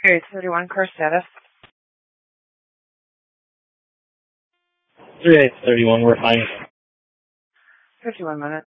Area 31, car status. 3831, we're fine. 51 minutes.